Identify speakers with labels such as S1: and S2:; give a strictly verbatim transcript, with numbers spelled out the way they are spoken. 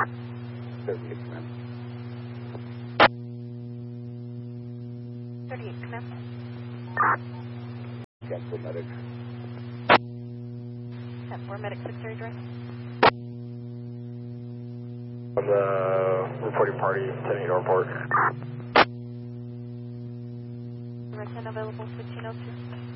S1: thirty-eight, command.
S2: thirty-eight, command.
S1: Cancel medic.
S2: ten four, medic six thirty direct.
S3: On the reporting party, ten eight report.
S2: Direct ten available, fifteen oh two.